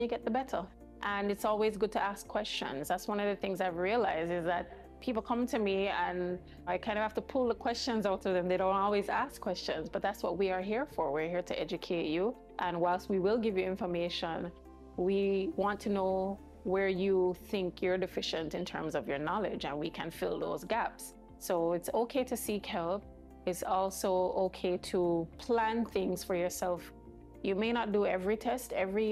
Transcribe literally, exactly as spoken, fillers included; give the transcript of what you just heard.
you get the better. And it's always good to ask questions. That's one of the things I've realized is that people come to me and I kind of have to pull the questions out of them. They don't always ask questions, but that's what we are here for. We're here to educate you. And whilst we will give you information, we want to know where you think you're deficient in terms of your knowledge, and we can fill those gaps. So it's okay to seek help. It's also okay to plan things for yourself. You may not do every test every year.